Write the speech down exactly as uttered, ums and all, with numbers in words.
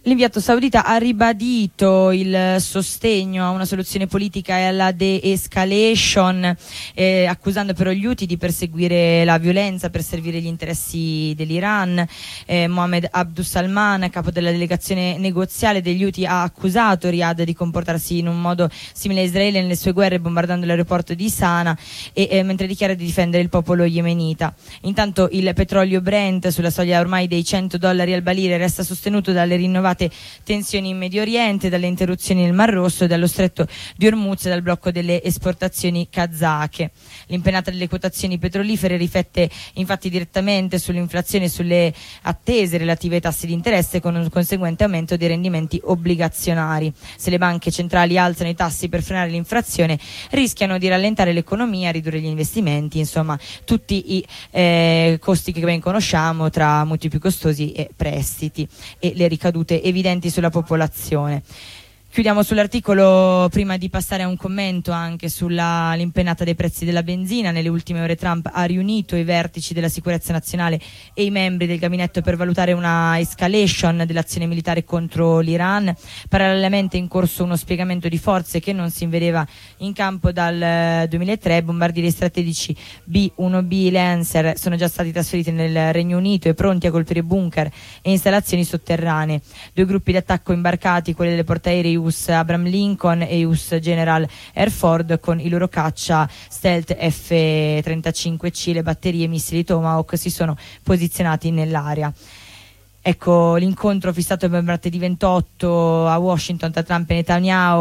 L'inviato saudita ha ribadito il sostegno a una soluzione politica e alla de-escalation, eh, accusando però gli Houthi di perseguire la violenza per servire gli interessi dell'Iran. Eh, Mohammed Abdussalman, capo della delegazione negoziale degli Houthi, ha accusato Riyadh di comportarsi in un modo simile a Israele nelle sue guerre, bombardando l'aeroporto di Sana, e, eh, mentre dichiara di difendere il popolo yemenita. Intanto il petrolio Brent, sulla soglia ormai dei cento dollari al barile, resta sostenuto dalle rinnovate tensioni in Medio Oriente, dalle interruzioni nel Mar Rosso e dallo stretto di Hormuz e dal blocco delle esportazioni kazake. L'impennata delle quotazioni petrolifere riflette infatti direttamente sull'inflazione e sulle attese relative ai tassi di interesse, con un conseguente aumento dei rendimenti obbligazionari. Se le banche centrali alzano i tassi per frenare l'inflazione, rischiano di rallentare l'economia, ridurre gli investimenti, insomma tutti i eh, costi che ben conosciamo, tra mutui più costosi e prestiti, e le ricadute evidenti sulla popolazione. Chiudiamo sull'articolo prima di passare a un commento anche sull'impennata dei prezzi della benzina. Nelle ultime ore Trump ha riunito i vertici della sicurezza nazionale e i membri del gabinetto per valutare una escalation dell'azione militare contro l'Iran. Parallelamente è in corso uno spiegamento di forze che non si vedeva in campo dal duemilatré. Bombardieri strategici B uno B Lancer sono già stati trasferiti nel Regno Unito e pronti a colpire bunker e installazioni sotterranee. Due gruppi d'attacco imbarcati, quelli delle portaerei U S Abraham Lincoln e U S General Airford, con i loro caccia stealth F trentacinque C, le batterie e missili Tomahawk si sono posizionati nell'area. Ecco l'incontro fissato per martedì ventotto a Washington tra Trump e Netanyahu.